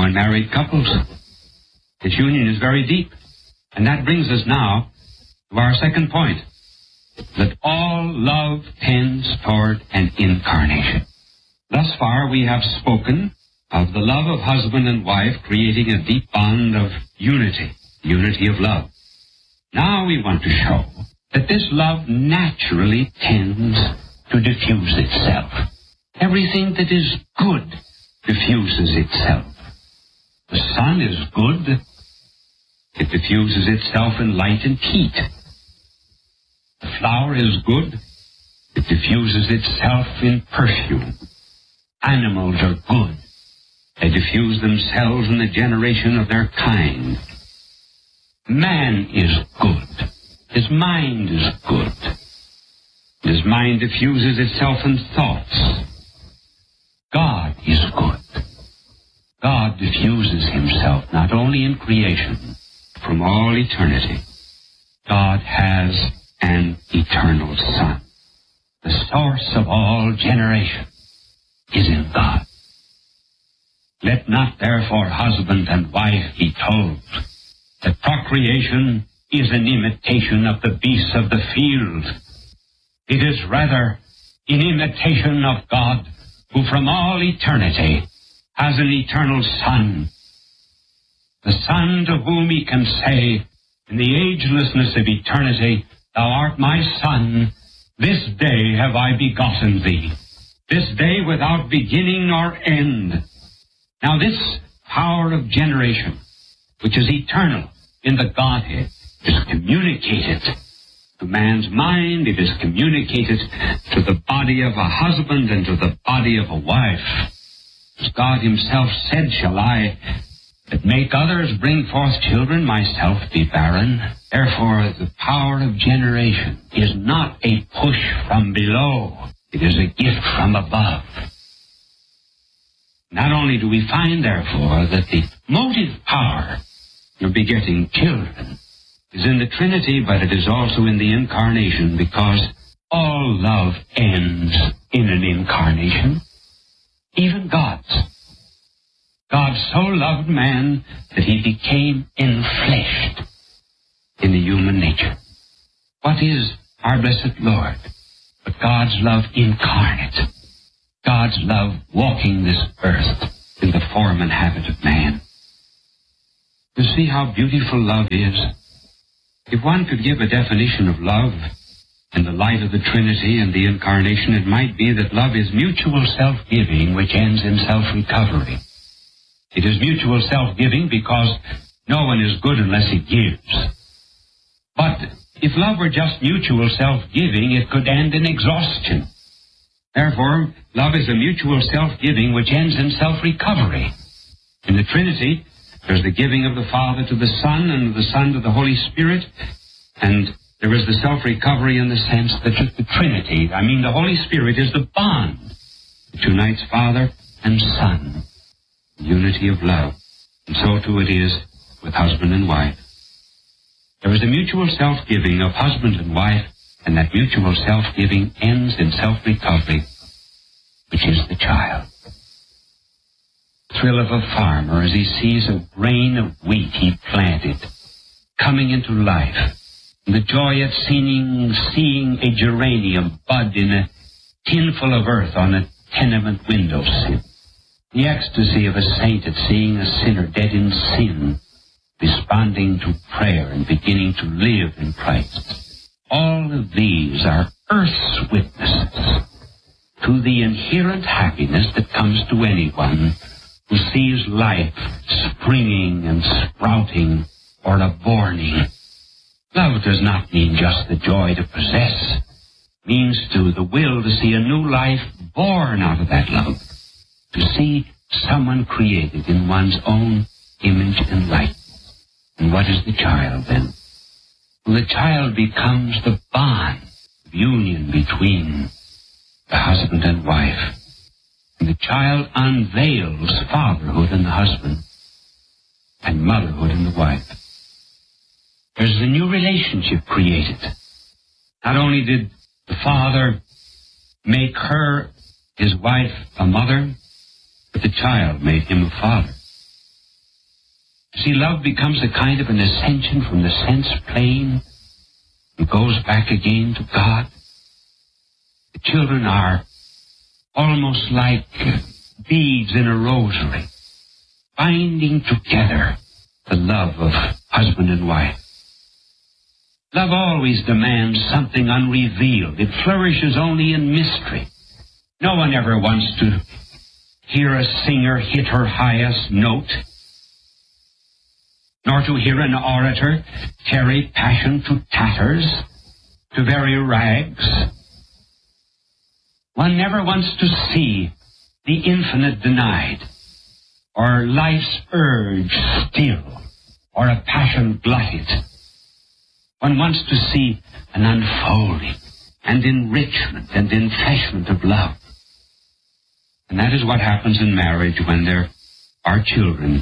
among married couples. This union is very deep. And that brings us now to our second point, that all love tends toward an incarnation. Thus far we have spoken of the love of husband and wife creating a deep bond of unity of love. Now we want to show that this love naturally tends to diffuse itself. Everything that is good diffuses itself. The sun is good. It diffuses itself in light and heat. The flower is good. It diffuses itself in perfume. Animals are good. They diffuse themselves in the generation of their kind. Man is good. His mind is good. His mind diffuses itself in thoughts. God is good. God diffuses himself not only in creation, from all eternity. God has an eternal Son. The source of all generation is in God. Let not therefore husband and wife be told that procreation is an imitation of the beasts of the field. It is rather in imitation of God, who from all eternity has an eternal Son, the Son to whom he can say, in the agelessness of eternity, Thou art my Son, this day have I begotten thee, this day without beginning nor end. Now this power of generation, which is eternal in the Godhead, is communicated to man's mind, it is communicated to the body of a husband and to the body of a wife. As God himself said, shall I that make others bring forth children, myself be barren. Therefore the power of generation is not a push from below, it is a gift from above. Not only do we find, therefore, that the motive power of begetting children is in the Trinity, but it is also in the Incarnation, because all love ends in an incarnation, even God's. God so loved man that he became enfleshed in the human nature. What is our blessed Lord but God's love incarnate? God's love walking this earth in the form and habit of man. You see how beautiful love is? If one could give a definition of love in the light of the Trinity and the Incarnation, it might be that love is mutual self-giving which ends in self-recovery. It is mutual self-giving because no one is good unless he gives. But if love were just mutual self-giving, it could end in exhaustion. Therefore, love is a mutual self-giving which ends in self-recovery. In the Trinity, there's the giving of the Father to the Son and of the Son to the Holy Spirit, and there is the self-recovery in the sense that the Trinity, the Holy Spirit, is the bond that unites Father and Son, unity of love. And so too it is with husband and wife. There is a mutual self-giving of husband and wife, and that mutual self-giving ends in self-recovery, which is the child. The thrill of a farmer as he sees a grain of wheat he planted coming into life, and the joy at seeing a geranium bud in a tinful of earth on a tenement windowsill. The ecstasy of a saint at seeing a sinner dead in sin, responding to prayer and beginning to live in Christ. All of these are earth's witnesses to the inherent happiness that comes to anyone who sees life springing and sprouting or aborning. Love does not mean just the joy to possess. It means to the will to see a new life born out of that love. To see someone created in one's own image and likeness. And what is the child then? Well, the child becomes the bond of union between the husband and wife. And the child unveils fatherhood in the husband and motherhood in the wife. There's a new relationship created. Not only did the father make her, his wife, a mother, but the child made him a father. See, love becomes a kind of an ascension from the sense plane and goes back again to God. The children are almost like beads in a rosary, binding together the love of husband and wife. Love always demands something unrevealed. It flourishes only in mystery. No one ever wants to hear a singer hit her highest note, nor to hear an orator carry passion to tatters, to very rags. One never wants to see the infinite denied, or life's urge still, or a passion glutted. One wants to see an unfolding and enrichment and enfleshment of love. And that is what happens in marriage when there are children.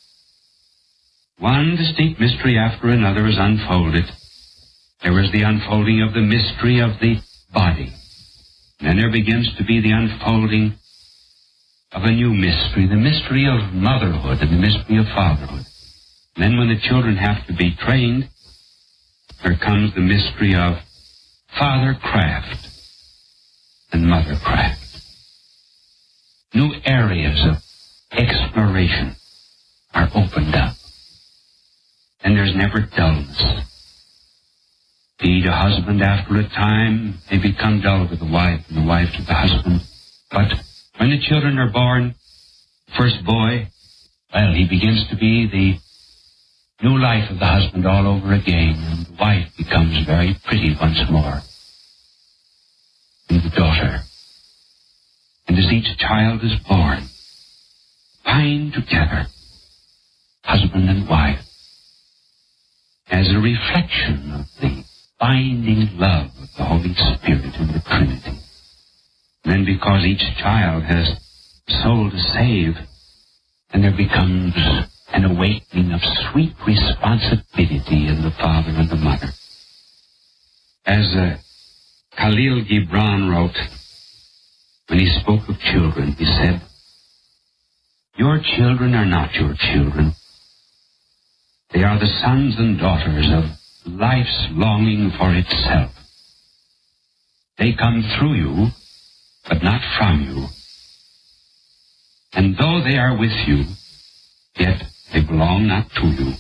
One distinct mystery after another is unfolded. There is the unfolding of the mystery of the body. And then there begins to be the unfolding of a new mystery, the mystery of motherhood and the mystery of fatherhood. And then when the children have to be trained, there comes the mystery of fathercraft and mothercraft. New areas of exploration are opened up. And there's never dullness. Indeed, a husband after a time may become dull to the wife and the wife to the husband. But when the children are born, first boy, well, he begins to be the new life of the husband all over again, and the wife becomes very pretty once more. And the daughter. And as each child is born, bind together, husband and wife, as a reflection of the binding love of the Holy Spirit in the Trinity. And then because each child has a soul to save, and there becomes an awakening of sweet responsibility in the father and the mother. As Khalil Gibran wrote, when he spoke of children, he said, "Your children are not your children. They are the sons and daughters of life's longing for itself. They come through you, but not from you. And though they are with you, yet they belong not to you.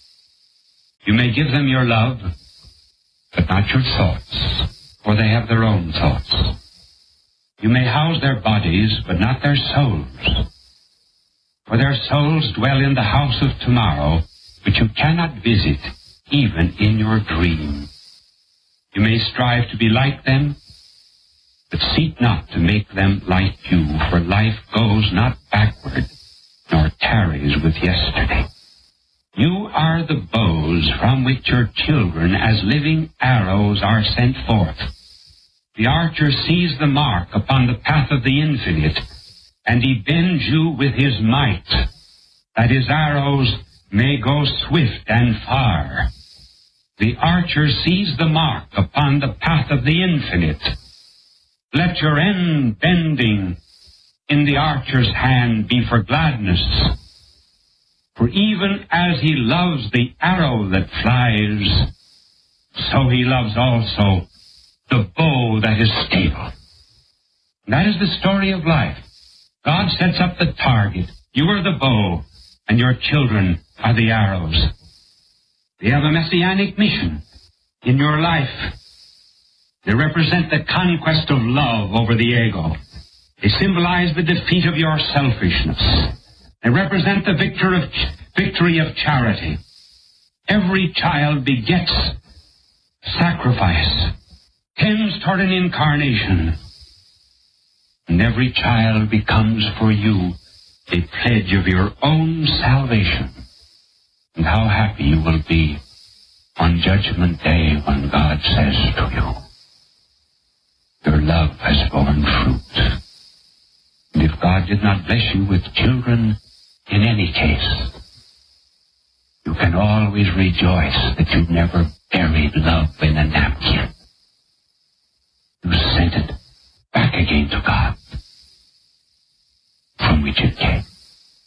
You may give them your love, but not your thoughts, for they have their own thoughts. You may house their bodies, but not their souls, for their souls dwell in the house of tomorrow, which you cannot visit even in your dream. You may strive to be like them, but seek not to make them like you, for life goes not backward, nor tarries with yesterday. You are the bows from which your children as living arrows are sent forth. The archer sees the mark upon the path of the infinite, and he bends you with his might, that his arrows may go swift and far. The archer sees the mark upon the path of the infinite. Let your end bending in the archer's hand be for gladness. For even as he loves the arrow that flies, so he loves also the bow that is stable. And that is the story of life. God sets up the target. You are the bow, and your children are the arrows. They have a messianic mission in your life. They represent the conquest of love over the ego. They symbolize the defeat of your selfishness. They represent the victory of charity. Every child begets sacrifice, tends toward an incarnation, and every child becomes for you a pledge of your own salvation. And how happy you will be on Judgment Day when God says to you, your love has borne fruit. And if God did not bless you with children in any case, you can always rejoice that you never buried love in a napkin. You sent it back again to God, from which it came.